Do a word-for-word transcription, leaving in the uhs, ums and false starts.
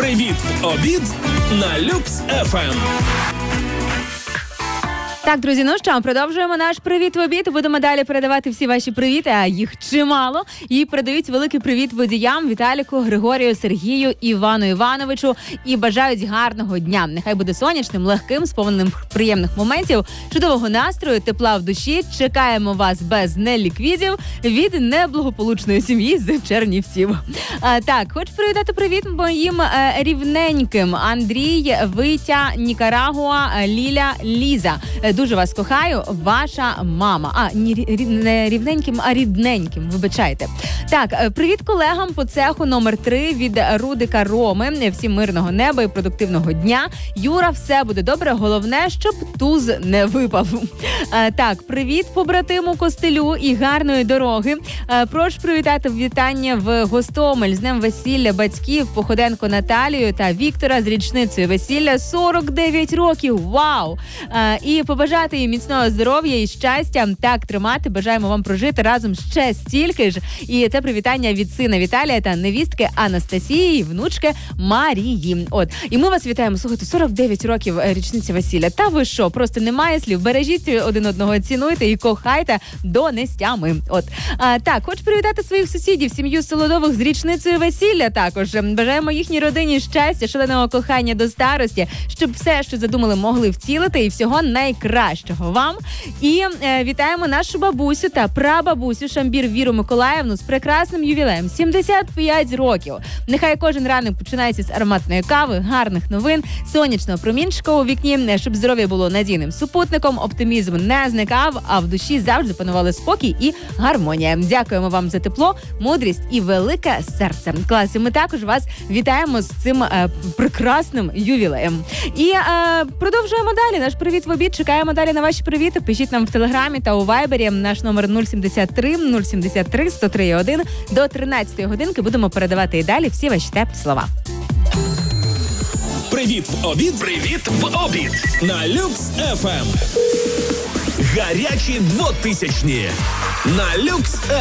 Привіт в обід на Люкс еф ем. Так, друзі, ну що, продовжуємо наш привіт в обід. Будемо далі передавати всі ваші привіти, а їх чимало. І передають великий привіт водіям Віталіку, Григорію, Сергію, Івану Івановичу і бажають гарного дня. Нехай буде сонячним, легким, сповненим приємних моментів, чудового настрою, тепла в душі. Чекаємо вас без неліквідів від неблагополучної сім'ї з Чернівців. А, так, хочу привітати привіт моїм е, рівненьким. Андрій, Витя, Нікарагуа, Ліля, Ліза. Дуже вас кохаю, ваша мама. А, не рівненьким, а рідненьким, вибачайте. Так, привіт колегам по цеху номер три від Рудика Роми. Всім мирного неба і продуктивного дня. Юра, все буде добре, головне, щоб туз не випав. Так, привіт побратиму Костелю і гарної дороги. Прошу привітати вітання в Гостомель з днем весілля батьків Походенко Наталію та Віктора з річницею весілля сорок дев'ять років. Вау! І побажати їм міцного здоров'я і щастя. Так тримати. Бажаємо вам прожити разом ще стільки ж. І це привітання від сина Віталія та невістки Анастасії і внучки Марії. От. І ми вас вітаємо. Слухайте, сорок дев'ять років річниці весілля. Та ви що? Просто немає слів. Бережіть один одного, цінуйте і кохайте до нестями. От. А, так, хочу привітати своїх сусідів, сім'ю Солодових з річницею весілля також. Бажаємо їхній родині щастя, шаленого кохання до старості, щоб все, що задумали, могли втілити, і всього найкращого вам. І е, вітаємо нашу бабусю та прабабусю Шамбір Віру Миколаївну з прекрасним ювілеєм. сімдесят п'ять років. Нехай кожен ранок починається з ароматної кави, гарних новин, сонячного промінчика у вікні, щоб здоров'я було надійним супутником, оптимізм не зникав, а в душі завжди панували спокій і гармонія. Дякуємо вам за тепло, мудрість і велике серце. Клас, і ми також вас вітаємо з цим е, прекрасним ювілеєм. І е, продовжуємо далі. Наш привіт в обід. Чекаємо далі на ваші привіти. Пишіть нам в Телеграмі та у Вайбері. Наш номер нуль сімдесят три нуль сімдесят три сто три один. До тринадцятої годинки будемо передавати і далі всі ваші теплі слова. Привіт в обід. Привіт в обід на Люкс еф ем. Гарячі двотисячні на Люкс еф ем.